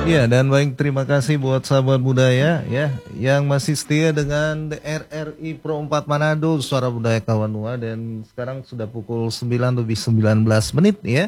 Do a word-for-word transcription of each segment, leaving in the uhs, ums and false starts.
Ya, dan baik, terima kasih buat sahabat budaya ya yang masih setia dengan R R I Pro empat Manado, Suara Budaya Kawanua, dan sekarang sudah pukul sembilan lebih sembilan belas menit ya.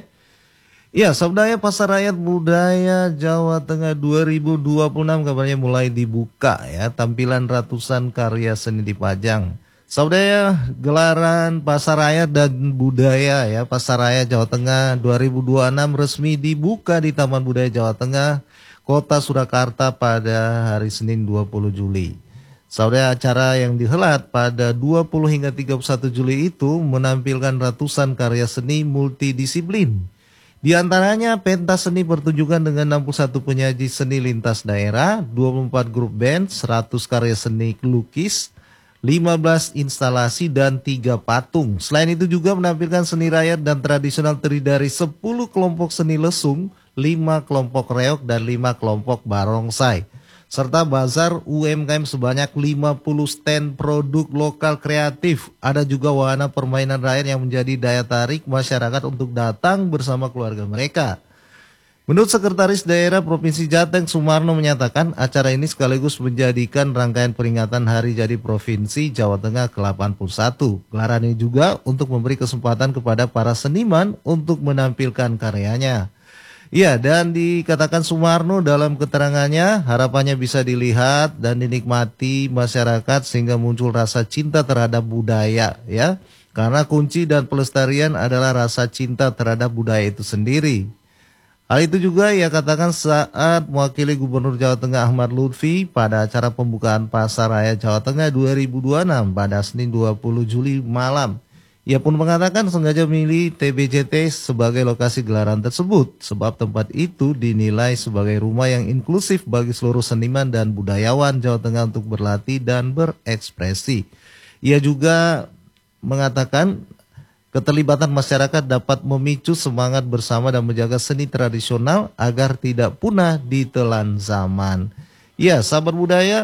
Ya, Sabdaya Pasar Rakyat Budaya Jawa Tengah dua ribu dua puluh enam kabarnya mulai dibuka ya, tampilan ratusan karya seni dipajang. Sabdaya, gelaran Pasar Rakyat dan Budaya ya, Pasar Rakyat Jawa Tengah dua ribu dua puluh enam resmi dibuka di Taman Budaya Jawa Tengah, Kota Surakarta pada hari Senin dua puluh Juli. Saudara, acara yang dihelat pada dua puluh hingga tiga puluh satu Juli itu menampilkan ratusan karya seni multidisiplin. Di antaranya pentas seni pertunjukan dengan enam puluh satu penyaji seni lintas daerah, dua puluh empat grup band, seratus karya seni lukis, lima belas instalasi dan tiga patung. Selain itu juga menampilkan seni rakyat dan tradisional terdiri dari sepuluh kelompok seni lesung, lima kelompok reok dan lima kelompok barongsai. Serta bazar U M K M sebanyak lima puluh stand produk lokal kreatif. Ada juga wahana permainan rakyat yang menjadi daya tarik masyarakat untuk datang bersama keluarga mereka. Menurut Sekretaris Daerah Provinsi Jateng Sumarno menyatakan acara ini sekaligus menjadikan rangkaian peringatan Hari Jadi Provinsi Jawa Tengah ke delapan puluh satu. Gelaran ini juga untuk memberi kesempatan kepada para seniman untuk menampilkan karyanya. Ya, dan dikatakan Sumarno dalam keterangannya, harapannya bisa dilihat dan dinikmati masyarakat sehingga muncul rasa cinta terhadap budaya ya. Karena kunci dan pelestarian adalah rasa cinta terhadap budaya itu sendiri. Hal itu juga ia katakan saat mewakili Gubernur Jawa Tengah Ahmad Lutfi pada acara pembukaan Pasar Raya Jawa Tengah dua ribu dua puluh enam pada Senin dua puluh Juli malam. Ia pun mengatakan sengaja memilih T B J T sebagai lokasi gelaran tersebut sebab tempat itu dinilai sebagai rumah yang inklusif bagi seluruh seniman dan budayawan Jawa Tengah untuk berlatih dan berekspresi. Ia juga mengatakan keterlibatan masyarakat dapat memicu semangat bersama dan menjaga seni tradisional agar tidak punah ditelan zaman. Ya, sahabat budaya,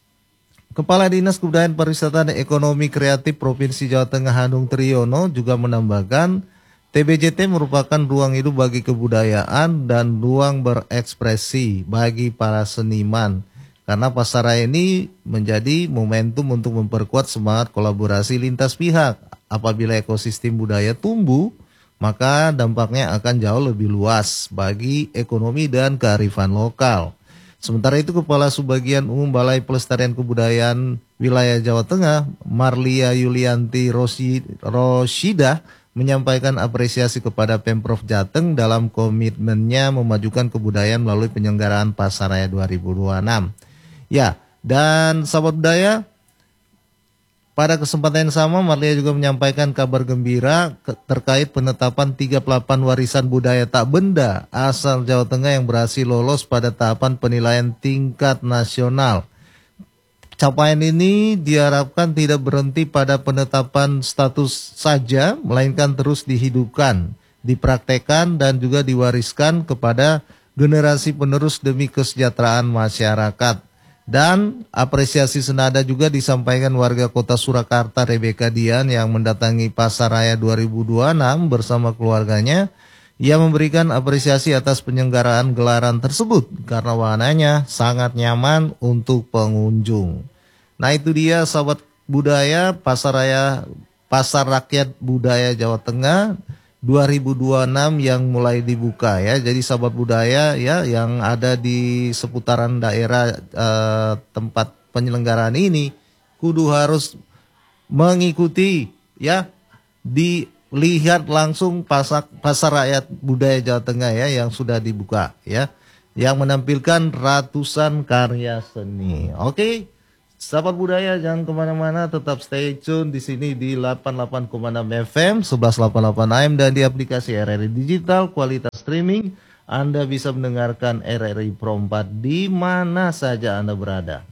Kepala Dinas Kebudayaan Pariwisata dan Ekonomi Kreatif Provinsi Jawa Tengah Hanung Triyono juga menambahkan T B J T merupakan ruang hidup bagi kebudayaan dan ruang berekspresi bagi para seniman. Karena pasar raya ini menjadi momentum untuk memperkuat semangat kolaborasi lintas pihak. Apabila ekosistem budaya tumbuh, maka dampaknya akan jauh lebih luas bagi ekonomi dan kearifan lokal. Sementara itu, Kepala Subbagian Umum Balai Pelestarian Kebudayaan Wilayah Jawa Tengah, Marlia Yulianti Roshida, menyampaikan apresiasi kepada Pemprov Jateng dalam komitmennya memajukan kebudayaan melalui penyelenggaraan Pasar Raya dua ribu dua puluh enam. Ya, dan sahabat budaya, pada kesempatan yang sama, Marlia juga menyampaikan kabar gembira terkait penetapan tiga puluh delapan warisan budaya tak benda asal Jawa Tengah yang berhasil lolos pada tahapan penilaian tingkat nasional. Capaian ini diharapkan tidak berhenti pada penetapan status saja, melainkan terus dihidupkan, dipraktekkan, dan juga diwariskan kepada generasi penerus demi kesejahteraan masyarakat. Dan apresiasi senada juga disampaikan warga kota Surakarta Rebeka Dian yang mendatangi Pasar Raya dua ribu dua puluh enam bersama keluarganya. Ia memberikan apresiasi atas penyelenggaraan gelaran tersebut karena wahananya sangat nyaman untuk pengunjung. Nah, itu dia sahabat budaya Pasar Raya Pasar Rakyat Budaya Jawa Tengah dua ribu dua puluh enam yang mulai dibuka ya. Jadi sahabat budaya ya yang ada di seputaran daerah eh, tempat penyelenggaraan ini kudu harus mengikuti ya, dilihat langsung pasar pasar rakyat budaya Jawa Tengah ya yang sudah dibuka ya, yang menampilkan ratusan karya seni. Oke. Sahabat budaya, jangan kemana-mana, tetap stay tune di sini di delapan puluh delapan koma enam F M, seratus delapan puluh delapan A M dan di aplikasi R R I Digital kualitas streaming. Anda bisa mendengarkan R R I Pro empat di mana saja Anda berada.